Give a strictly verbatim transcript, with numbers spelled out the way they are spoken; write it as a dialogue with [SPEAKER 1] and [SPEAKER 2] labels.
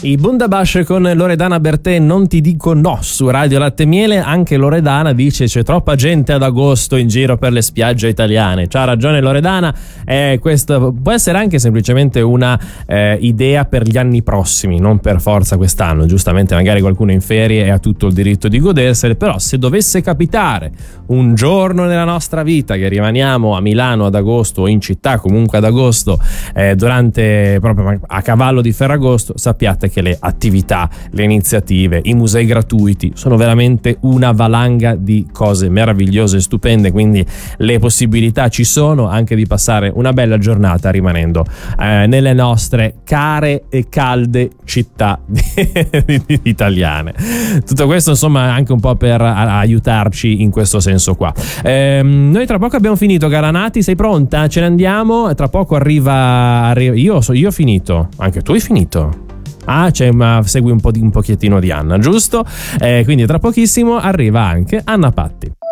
[SPEAKER 1] I Bundabash con Loredana Bertè, Non ti dico no, su Radio Latte e Miele. Anche Loredana dice c'è troppa gente ad agosto in giro per le spiagge italiane. C'ha ragione Loredana, eh, questo può essere anche semplicemente una eh, idea per gli anni prossimi, non per forza quest'anno. Giustamente magari qualcuno è in ferie e ha tutto il diritto di godersele, però se dovesse capitare un giorno nella nostra vita che rimaniamo a Milano ad agosto o in città comunque ad agosto, eh, durante proprio a cavallo di Ferragosto, sappiate che che le attività, le iniziative, i musei gratuiti sono veramente una valanga di cose meravigliose e stupende, quindi le possibilità ci sono anche di passare una bella giornata rimanendo eh, nelle nostre care e calde città italiane. Tutto questo insomma anche un po' per aiutarci in questo senso qua. Eh, noi tra poco abbiamo finito, cara Nati, sei pronta? Ce ne andiamo? Tra poco arriva, arriva io, so, io ho finito, anche tu hai finito? Ah, c'è, ma segui un po' di un pochettino di Anna, giusto? Eh, quindi tra pochissimo arriva anche Anna Patti.